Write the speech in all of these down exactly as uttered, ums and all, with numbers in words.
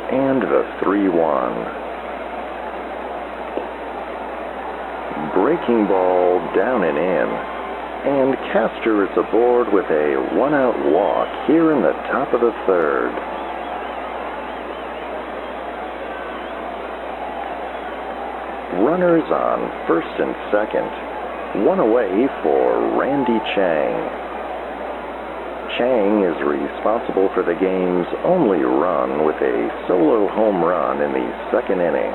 and the three one. Breaking ball down and in, and Castor is aboard with a one-out walk here in the top of the third. Runners on first and second, one away for Randy Chang. Chang is responsible for the game's only run with a solo home run in the second inning.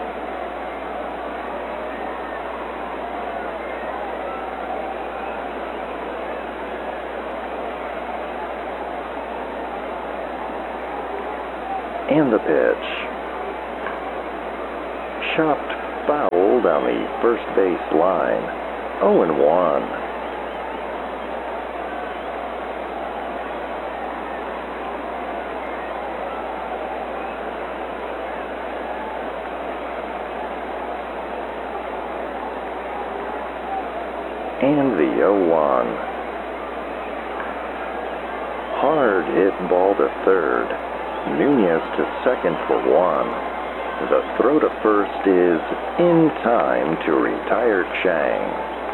And the pitch. Chopped foul down the first base line. oh and one. And the oh one. Hard hit ball to third. Nunez to second for one. The throw to first is in time to retire Chang.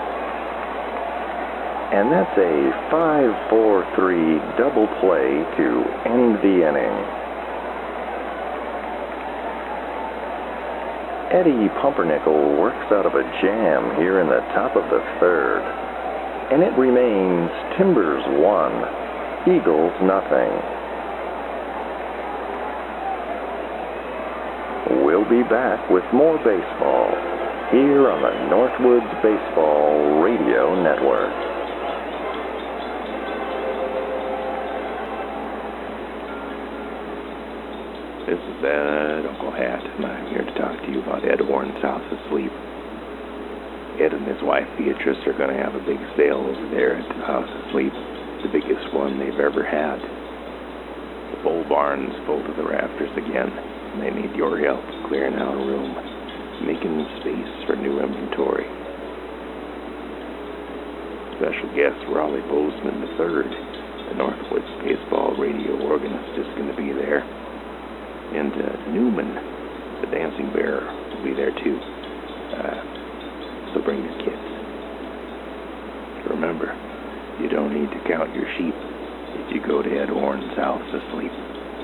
And that's a five four three double play to end the inning. Eddie Pumpernickel works out of a jam here in the top of the third. And it remains Timbers one, Eagles nothing. We'll be back with more baseball here on the Northwoods Baseball Radio Network. This is Ed Uncle Hat, and I'm here to talk to you about Ed Warren's House of Sleep. Ed and his wife Beatrice are going to have a big sale over there at the House of Sleep, the biggest one they've ever had. The pole barn's full to the rafters again. They need your help clearing out a room, making space for new inventory. Special guest Raleigh Bozeman the third, the Northwoods Baseball Radio organist, is going to be there. And uh, Newman, the dancing bear, will be there too. Uh, so bring your kids. Remember, you don't need to count your sheep if you go to Ed Warren's House of Sleep.